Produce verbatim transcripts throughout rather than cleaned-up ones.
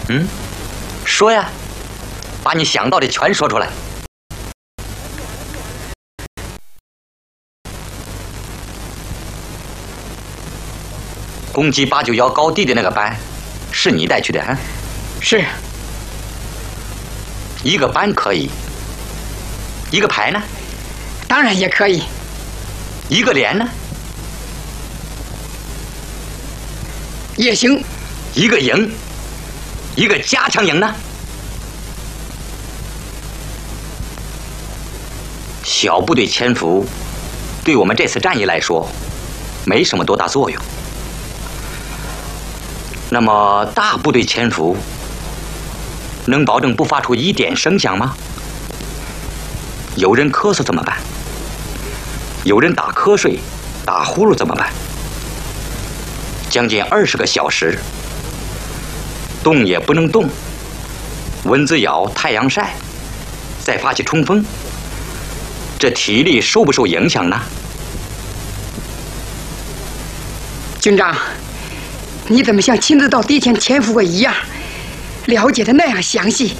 嗯，说呀，把你想到的全说出来。攻击八九幺高地的那个班，是你带去的啊？ 是。 一个班可以，一个排呢？ 当然也可以。 一个连呢？ 也行。 一个营，一个加强营呢？小部队潜伏，对我们这次战役来说，没什么多大作用。那么大部队潜伏，能保证不发出一点声响吗？有人咳嗽怎么办？有人打瞌睡、打呼噜怎么办？将近二十个小时，动也不能动，蚊子咬、太阳晒，再发起冲锋，这体力受不受影响呢？ 军长，你怎么像亲自到敌前潜伏过一样，了解的那样详细？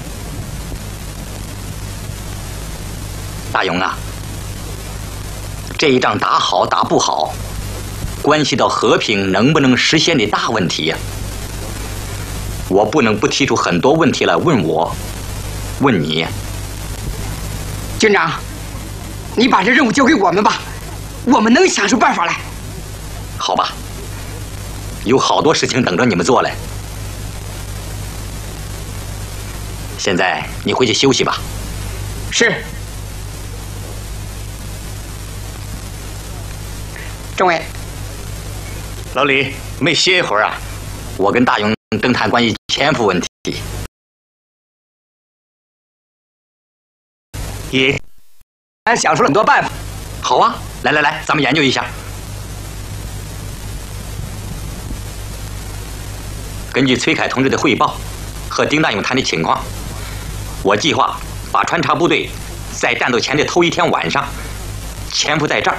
大勇啊，这一仗打好打不好，关系到和平能不能实现的大问题呀。我不能不提出很多问题来问我，问你。 军长，你把这任务交给我们吧，我们能想出办法来。 好吧，有好多事情等着你们做嘞。现在你回去休息吧。 是。政委， 老李，没歇一会儿啊？我跟大勇正谈关于潜伏问题。也， 俺想出了很多办法。 好啊，来来来，咱们研究一下。根据崔凯同志的汇报和丁大勇谈的情况，我计划把穿插部队在战斗前的头一天晚上潜伏在这儿。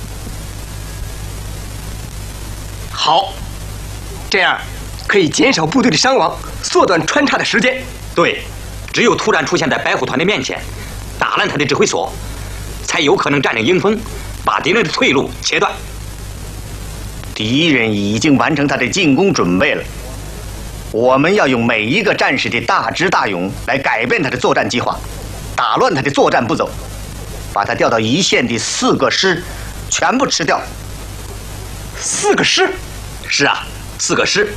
好，这样可以减少部队的伤亡，缩短穿插的时间。 对，只有突然出现在白虎团的面前，打烂他的指挥所，才有可能占领迎风，把敌人的退路切断。 敌人已经完成他的进攻准备了，我们要用每一个战士的大智大勇来改变他的作战计划，打乱他的作战步骤，把他调到一线的四个师全部吃掉。 四个师？ 是啊，四个师。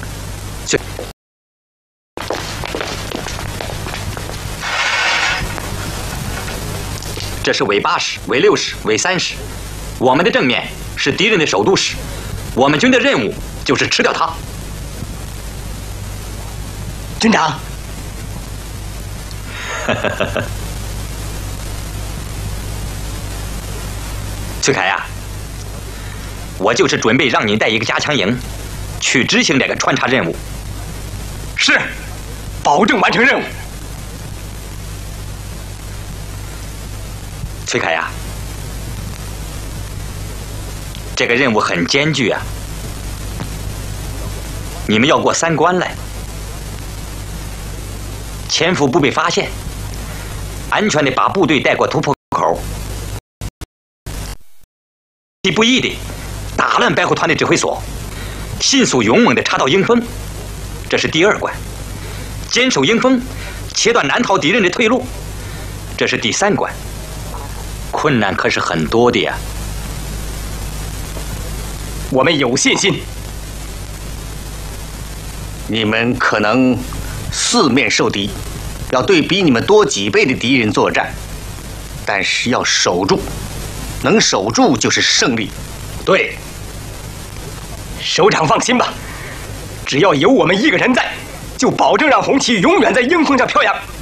这是伪八师、伪六师、伪三师，我们的正面是敌人的首都师，我们军的任务就是吃掉它。 军长， 崔凯呀，我就是准备让你带一个加强营，去执行这个穿插任务。 是，保证完成任务。 崔凯呀，这个任务很艰巨啊，你们要过三关来。潜伏不被发现，安全的把部队带过突破口，不易的打烂白虎团的指挥所，迅速勇猛的插到迎风，这是第二关；坚守迎风，切断南逃敌人的退路，这是第三关。困难可是很多的呀。 我们有信心。 你们可能四面受敌，要对比你们多几倍的敌人作战，但是要守住，能守住就是胜利。 对，首长放心吧，只要有我们一个人在，就保证让红旗永远在迎风上飘扬。